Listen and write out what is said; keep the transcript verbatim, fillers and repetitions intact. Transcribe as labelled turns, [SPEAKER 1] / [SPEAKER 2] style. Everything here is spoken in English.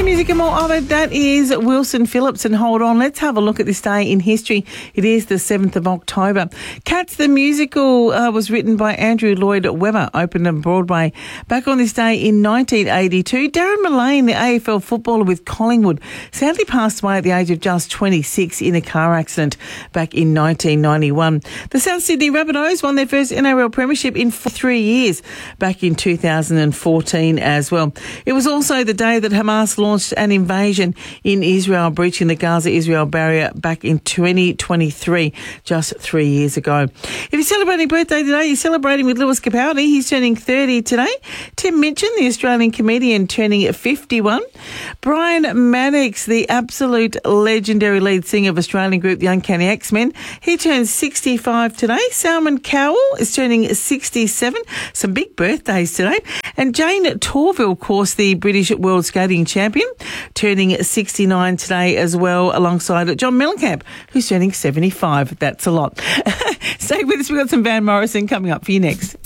[SPEAKER 1] music and more of it. That is Wilson Phillips. And hold on, let's have a look at this day in history. It is the seventh of October. Cats the musical uh, was written by Andrew Lloyd Webber, opened on Broadway back on this day in nineteen eighty-two. Darren Mullane, the A F L footballer with Collingwood, sadly passed away at the age of just twenty-six in a car accident back in nineteen ninety-one. The South Sydney Rabbitohs won their first N R L premiership in three years back in two thousand fourteen as well. It was also the day that Hamas launched an invasion in Israel, breaching the Gaza-Israel barrier back in twenty twenty-three, just three years ago. If you're celebrating birthday today, you're celebrating with Lewis Capaldi. He's turning thirty today. Tim Minchin, the Australian comedian, turning fifty-one. Brian Maddox, the absolute legendary lead singer of Australian group The Uncanny X-Men, he turns sixty-five today. Salman Cowell is turning sixty-seven. Some big birthdays today. And Jane Torville, of course, the British World Skating Champion, turning sixty-nine today as well, alongside John Mellencamp, who's turning seventy-five. That's a lot. Stay with us. We've got some Van Morrison coming up for you next.